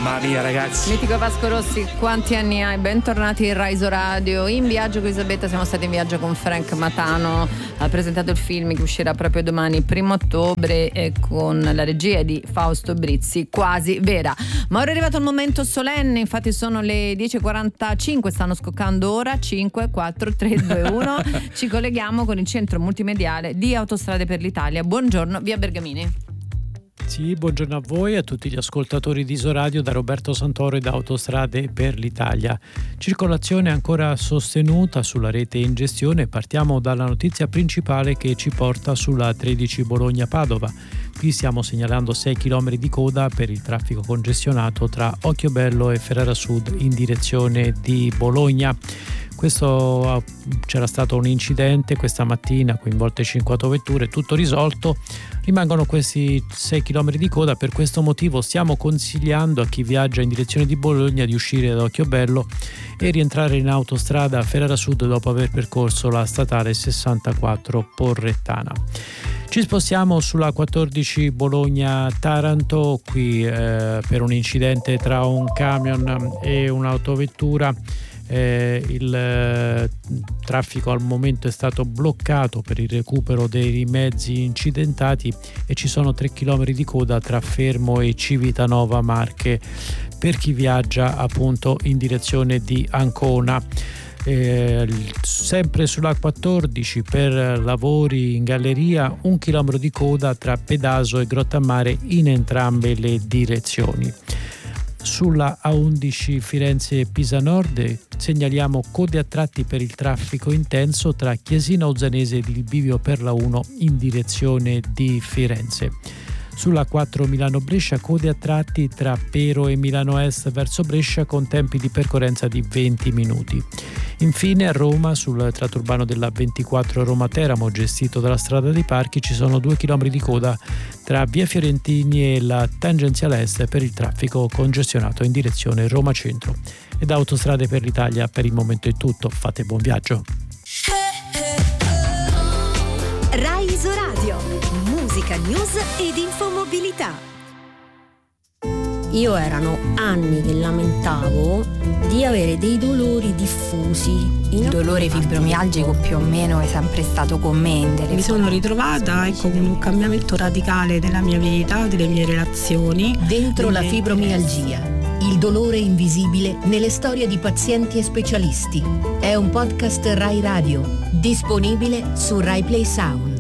Mamma mia, ragazzi. Mitico Vasco Rossi, quanti anni hai? Bentornati in Rai Radio. In viaggio con Elisabetta, siamo stati in viaggio con Frank Matano. Ha presentato il film che uscirà proprio domani, 1 ottobre, con la regia di Fausto Brizzi, Quasi vera. Ma ora è arrivato il momento solenne, infatti sono le 10:45, stanno scoccando ora, 5, 4, 3, 2, 1. Ci colleghiamo con il centro multimediale di Autostrade per l'Italia. Buongiorno, via Bergamini. Sì, buongiorno a voi e a tutti gli ascoltatori di Isoradio da Roberto Santoro e da Autostrade per l'Italia. Circolazione ancora sostenuta sulla rete in gestione. Partiamo dalla notizia principale che ci porta sulla 13 Bologna-Padova. Qui stiamo segnalando 6 km di coda per il traffico congestionato tra Occhiobello e Ferrara Sud in direzione di Bologna. C'era stato un incidente questa mattina, coinvolte 5 autovetture, tutto risolto. Rimangono questi 6 km di coda, per questo motivo stiamo consigliando a chi viaggia in direzione di Bologna di uscire da Occhiobello e rientrare in autostrada a Ferrara Sud dopo aver percorso la statale 64 Porrettana. Ci spostiamo sulla 14 Bologna-Taranto, qui per un incidente tra un camion e un'autovettura. Il traffico al momento è stato bloccato per il recupero dei mezzi incidentati e ci sono 3 km di coda tra Fermo e Civitanova Marche per chi viaggia appunto in direzione di Ancona. Sempre sulla 14 per lavori in galleria, 1 chilometro di coda tra Pedaso e Grottammare in entrambe le direzioni. Sulla A11 Firenze-Pisa Nord segnaliamo code a tratti per il traffico intenso tra Chiesina Uzzanese ed il bivio per la 1 in direzione di Firenze. Sulla 4 Milano-Brescia code a tratti tra Pero e Milano Est verso Brescia con tempi di percorrenza di 20 minuti. Infine a Roma, sul tratto urbano della 24 Roma-Teramo gestito dalla strada dei Parchi, ci sono 2 km di coda tra via Fiorentini e la tangenziale est per il traffico congestionato in direzione Roma Centro. E da Autostrade per l'Italia per il momento è tutto, fate buon viaggio. Rai Isoradio, musica, news ed infomobilità. Io erano anni che lamentavo di avere dei dolori diffusi. Il dolore fibromialgico più o meno è sempre stato con me. Mi sono ritrovata con un cambiamento radicale della mia vita, delle mie relazioni. Dentro la fibromialgia, il dolore invisibile nelle storie di pazienti e specialisti. È un podcast Rai Radio, disponibile su Rai Play Sound.